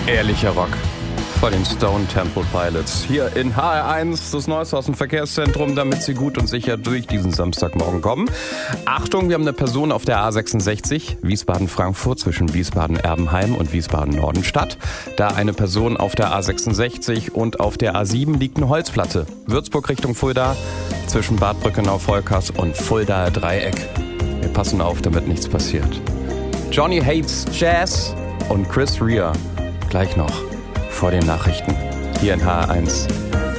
Ehrlicher Rock vor den Stone Temple Pilots. Hier in HR1, das Neueste aus dem Verkehrszentrum, damit Sie gut und sicher durch diesen Samstagmorgen kommen. Achtung, wir haben eine Person auf der A66, Wiesbaden-Frankfurt zwischen Wiesbaden-Erbenheim und Wiesbaden-Nordenstadt. Da eine Person auf der A66 und auf der A7 liegt eine Holzplatte. Würzburg Richtung Fulda, zwischen Bad Brückenau-Volkers und Fuldaer Dreieck. Wir passen auf, damit nichts passiert. Johnny Hates Jazz und Chris Rea gleich noch vor den Nachrichten hier in HR1.